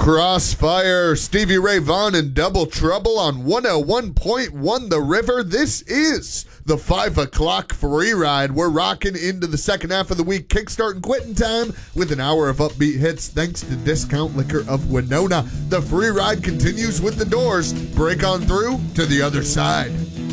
Crossfire, Stevie Ray Vaughan and Double Trouble on 101.1 The River. This is the 5 o'clock free ride. We're rocking into the second half of the week, kickstart and quitting time with an hour of upbeat hits thanks to Discount Liquor of Winona. The free ride continues with the Doors. Break on through to the other side.